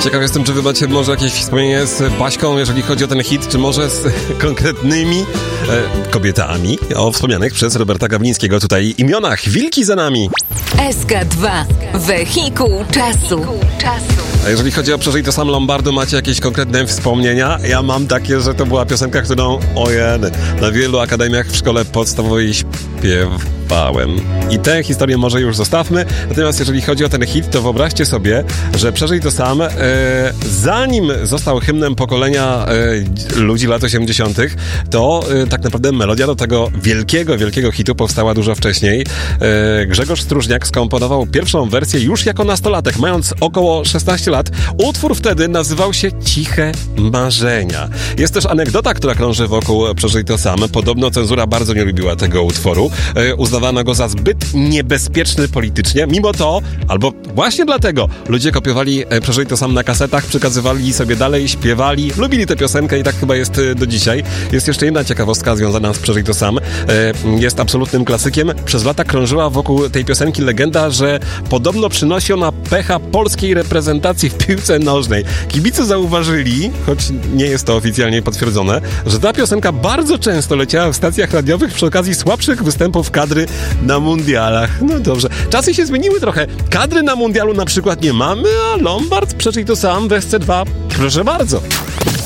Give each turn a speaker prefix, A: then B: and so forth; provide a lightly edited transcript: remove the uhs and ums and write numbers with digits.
A: Ciekaw jestem, czy wy macie może jakieś wspomnienie z Baśką, jeżeli chodzi o ten hit, czy może z konkretnymi kobietami o wspomnianych przez Roberta Gawlińskiego tutaj imionach. Wilki za nami.
B: SK2. Wehikuł czasu.
A: A jeżeli chodzi o Przeżyj to sam Lombardu, macie jakieś konkretne wspomnienia? Ja mam takie, że to była piosenka, którą na wielu akademiach w szkole podstawowej śpiewałem. I tę historię może już zostawmy. Natomiast jeżeli chodzi o ten hit, to wyobraźcie sobie, że Przeżyj to sam, zanim został hymnem pokolenia ludzi lat 80., to tak naprawdę melodia do tego wielkiego hitu powstała dużo wcześniej. Grzegorz Stróżniak skomponował pierwszą wersję już jako nastolatek, mając około 16 lat. Utwór wtedy nazywał się Ciche Marzenia. Jest też anegdota, która krąży wokół Przeżyj to sam. Podobno cenzura bardzo nie lubiła tego utworu. Uznawano go za zbyt niebezpieczny politycznie. Mimo to, albo właśnie dlatego, ludzie kopiowali Przeżyj to sam na kasetach, przekazywali sobie dalej, śpiewali, lubili tę piosenkę i tak chyba jest do dzisiaj. Jest jeszcze jedna ciekawostka związana z Przeżyj to sam. Jest absolutnym klasykiem. Przez lata krążyła wokół tej piosenki legenda, że podobno przynosi ona pecha polskiej reprezentacji w piłce nożnej. Kibice zauważyli, choć nie jest to oficjalnie potwierdzone, że ta piosenka bardzo często leciała w stacjach radiowych przy okazji słabszych występów kadry na mundialach. No dobrze. Czasy się zmieniły trochę. Kadry na mundialu na przykład nie mamy, a Lombard Przeżyj to sam w SC2. Proszę bardzo.